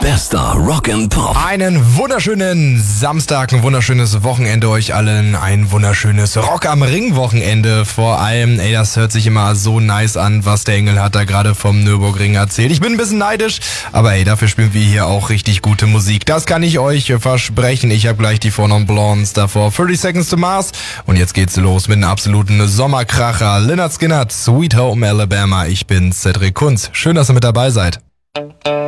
Bester Rock and Pop. Einen wunderschönen Samstag, ein wunderschönes Wochenende euch allen, ein wunderschönes Rock am Ring Wochenende. Vor allem, das hört sich immer so nice an, was der Engel hat da gerade vom Nürburgring erzählt. Ich bin ein bisschen neidisch, aber dafür spielen wir hier auch richtig gute Musik. Das kann ich euch versprechen. Ich habe gleich die Four Non Blondes, davor 30 Seconds to Mars und jetzt geht's los mit einem absoluten Sommerkracher. Lynyrd Skynyrd, Sweet Home Alabama. Ich bin Cedric Kunz. Schön, dass ihr mit dabei seid.